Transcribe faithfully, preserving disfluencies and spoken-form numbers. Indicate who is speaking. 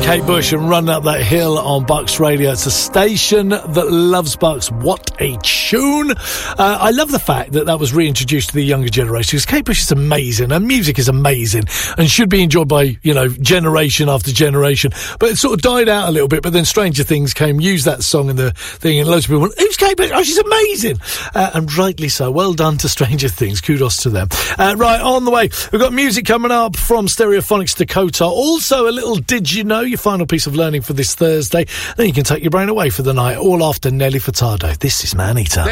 Speaker 1: Kate Bush and Run Up That Hill on Bucks Radio. It's a station that loves Bucks. What a tune. Uh, I love the fact that that was reintroduced to the younger generation, because Kate Bush is amazing and music is amazing and should be enjoyed by, you know, generation after generation. But it sort of died out a little bit, but then Stranger Things came, used that song in the thing, and loads of people went, who's Kate Bush? Oh, she's amazing. Uh, and rightly so. Well done to Stranger Things. Kudos to them. Uh, right, on the way, we've got music coming up from Stereophonics Dakota. Also, a little Did You Know, your final piece of learning for this Thursday. Then you can take your brain away for the night, all after Nelly Furtado. This is Man Eater.